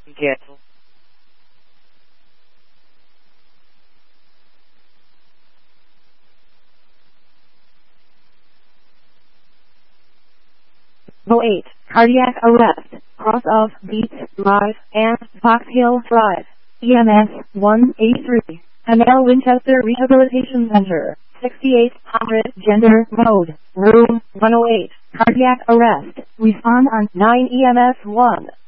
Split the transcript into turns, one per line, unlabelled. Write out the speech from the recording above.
Get.
Level 8, cardiac arrest, cross of Beats Drive and Fox Hill Drive, EMS 183, ML Winchester Rehabilitation Center, 6800 Gender Road, Room 108, cardiac arrest, respond on 9 EMS 1.